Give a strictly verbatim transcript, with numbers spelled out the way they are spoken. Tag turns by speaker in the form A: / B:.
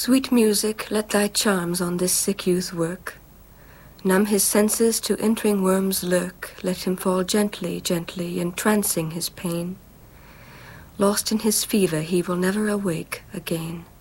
A: Sweet music, let thy charms on this sick youth work. Numb his senses to entering worms lurk. Let him fall gently, gently, entrancing his pain. Lost in his fever, he will never awake again.